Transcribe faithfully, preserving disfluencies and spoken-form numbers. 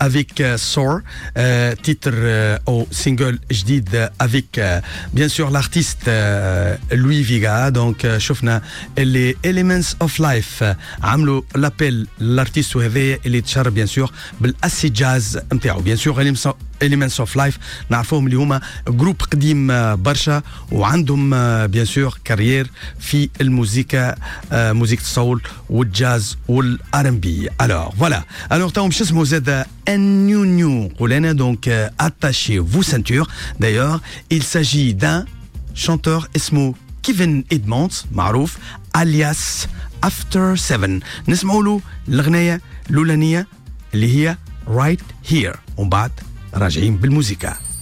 avec euh, Soar, euh, titre euh, au single جديد euh, avec euh, bien sûr l'artiste euh, Louis Vega. Donc euh, شفنا اللي Elements of Life euh, عملوا لابيل l'artiste هذا اللي تشهر bien sûr بالاسي جاز نتاعو. bien sûr Elements of Life نعرفوهم اللي هما جروب قديم برشا وعندهم بيان سور كارير في الموسيقى موسيقى الصول والجاز والار ام بي. الوغ فوالا الوغ تاهم شو اسمه زاد ان نيو نيو قولنا دونك اتاشي فو سنتور. دايوغ il s'agit d'un chanteur اسمه كيفن إدموندز معروف alias After Seven. نسمعوا له الأغنية الأولانية اللي هي Right Here ومن بعد راجعين بالموسيقى.